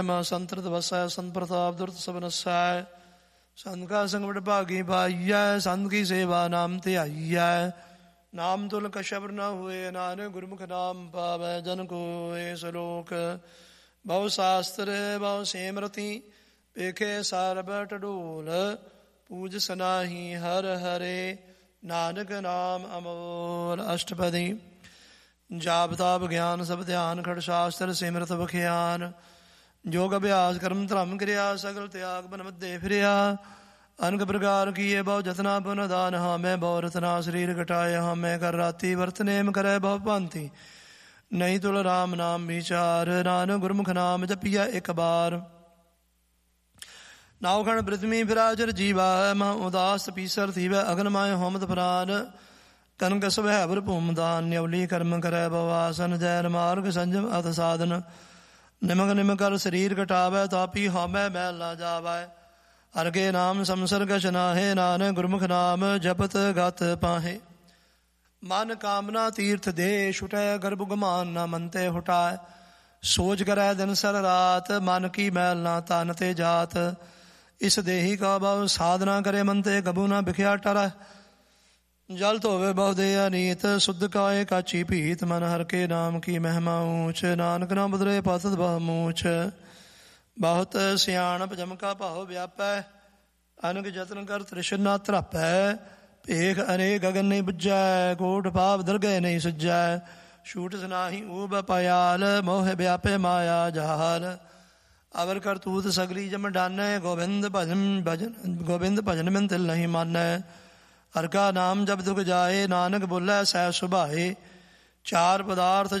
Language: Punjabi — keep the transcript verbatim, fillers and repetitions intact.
ਸੰਤ੍ਰਿਤ ਵਸੈ ਸੰਤ ਪ੍ਰਤਾਪ ਦੁਰਤ ਸਭ ਨਸੈ। ਸੰਤ ਕਾ ਸੰਗ ਵਡ ਭਾਗੀ ਪਾਈਐ, ਸੰਤ ਕੀ ਸੇਵਾ ਨਾਮ ਧਿਆਈਐ। ਨਾਮ ਤੁਲ ਕਛਬਰ ਨ ਹੋਏ, ਨਾਨਕ ਗੁਰਮੁਖ ਨਾਮ ਪਾਵੈ ਜਨ ਕੋਇ। ਸਲੋਕ ਬਹੁ ਸ਼ਾਸਤਰ ਬਹੁ ਸਿਮਰਤੀ, ਵੇਖੇ ਸਰਬ ਟਡੋਲ। ਪੂਜ ਸਨਾਹੀ ਹਰ ਹਰੇ, ਨਾਨਕ ਨਾਮ ਅਮੋਲ। ਅਸ਼ਟਪਦੀ। ਜਾਪ ਤਾਪ ਗਿਆਨ ਸਭ ਧਿਆਨ, ਖੜ ਸ਼ਾਸਤਰ ਸਿਮਰਤ ਬਖਿਆਨ। ਯੋਗ ਅਭਿਆਸ ਕਰਮ ਧਰਮ ਕਿਰਿਆ, ਸਗਲ ਤਿਆਗ ਬਨ ਮੱਧੇ ਫਿਰਿਆ। ਅਨਕ ਪ੍ਰਕਾਰ ਕੀਏ ਬਹੁ ਜਤਨਾ ਪੁਨ ਦਾਨ, ਹਾਮੈ ਬਹੁ ਰਤਨਾ ਸਰੀਰ ਘਟਾਏ। ਹਾਮੈ ਕਰ ਰਾਤੀ ਵਰਤ ਨੇਮ ਕਰੈ ਬਹੁ ਭਾਂਤੀ, ਨਹੀਂ ਤੁਲ ਰਾਮ ਨਾਮ ਵਿਚਾਰ। ਨਾਨਕ ਗੁਰਮੁਖ ਨਾਮ ਜਪੀਐ ਇੱਕ ਬਾਰ। ਨਾਉ ਖਣ ਬ੍ਰਿਥਮੀ ਫਿਰਾਜਰ ਜੀਵਾ, ਮਹ ਉਦਾਸ ਪੀਸਰ ਥੀਵੈ। ਅਗਨ ਮਾਏ ਹੋਮਤ ਪ੍ਰਾਨ, ਤਨ ਕਸਬ ਹੈ ਬਰ ਭੂਮਦਾਨ। ਨਿਉਲੀ ਕਰਮ ਕਰੈ ਬਵਾਸਨ, ਜੈਨ ਮਾਰਗ ਸੰਜਮ ਅਤ ਸਾਧਨ। ਨਿਮਕ ਨਿਮ ਕਰ ਸਰੀਰ ਘਟਾਵੈ, ਤਾਪੀ ਹਾਮੈ ਮੈਲ ਨਾ ਜਾਵੈ। ਹਰ ਕੇ ਨਾਮ ਸੰਸਰਗ ਨਾਹੇ, ਨਾਨਕ ਗੁਰਮੁਖ ਨਾਮ ਜਪਤ ਗਤ ਪਾਹੇ। ਮਨ ਕਾਮਨਾ ਤੀਰਥ ਦੇ, ਛੁਟੈ ਗਰਭ ਗੁਮਾਨ ਨਾ ਮਨ ਤੇ ਹੁਟਾਏ। ਸੋਚ ਕਰੈ ਦਿਨ ਸਰ ਰਾਤ, ਮਨ ਕੀ ਮੈਲ ਨਾ ਤਨ ਤੇ ਜਾਤ। ਇਸ ਦੇਹੀ ਕਾ ਬਹੁ ਸਾਧਨਾ ਕਰੇ, ਮਨ ਤੇ ਕਬੂ ਨਾ ਬਿਖਿਆ ਟਰੈ। ਜਲ ਧੋਵੇ ਬਹੁ ਦੇ ਅਨੀਤ, ਸੁਧ ਕਾਏ ਕਾਚੀ ਭੀਤ। ਮਨ ਹਰ ਕੇ ਨਾਮ ਕੀ ਮਹਿਮਾ ਊਚ, ਨਾਨਕ ਨਾ ਬਦਲੇ ਪਤਤ ਬਹੁ ਮੂਚ। ਬਹੁਤ ਸਿਆਣਪ ਜਮਕਾ ਭਾਉ ਵਿਆਪੈ, ਅਨਕ ਜਤਨ ਕਰ ਤ੍ਰਿਸ਼ਨਾ ਧਰਾਪੈ। ਭੇਖ ਅਨੇਕ ਗਗਨ ਨਹੀਂ ਬੁੱਝੈ, ਕੋਟ ਪਾਪ ਦਰਗਹਿ ਨਹੀਂ ਸੁਝੈ। ਛੂਟ ਸੁਨਾਹੀ ਊਬ ਪਯਾਲ, ਮੋਹ ਵਿਆਪੇ ਮਾਇਆ ਜਾਲ। ਅਵਰ ਕਰਤੂਤ ਸਗਲੀ ਜਮ ਡਾਨੈ, ਗੋਬਿੰਦ ਭਜਨ ਭਜਨ ਗੋਬਿੰਦ ਭਜਨ ਬਿਨ ਤਿਲ ਨਹੀਂ ਮਾਨੈ। ਹਰ ਕਾ ਨਾਮ ਜਬ ਦੁਖ ਜਾਏ, ਨਾਨਕ ਬੋਲੇ ਸਹਿ ਸੁਭਾਏ। ਚਾਰ ਪਦਾਰਥ